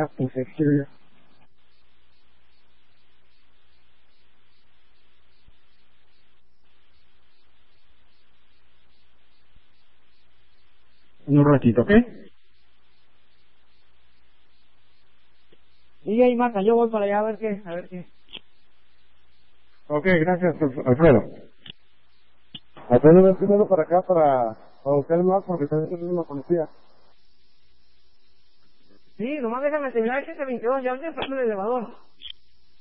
Captain's exterior. En un ratito, ¿ok? Sigue ahí, Marta, yo voy para allá a ver qué. Ok, gracias, Alfredo. Alfredo, ven primero para acá para buscar el mapa porque está dentro de una policía. Sí, nomás déjame terminar el 722, ya estoy en el elevador.